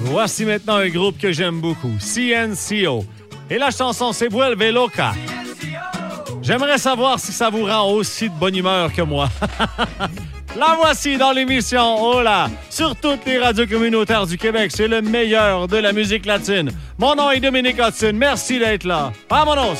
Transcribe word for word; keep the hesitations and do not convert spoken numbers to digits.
Voici maintenant un groupe que j'aime beaucoup, C N C O. Et la chanson, c'est Vuelve Loca. J'aimerais savoir si ça vous rend aussi de bonne humeur que moi. La voici dans l'émission Oh là, sur toutes les radios communautaires du Québec. C'est le meilleur de la musique latine. Mon nom est Dominique Hudson. Merci d'être là. Vamonos!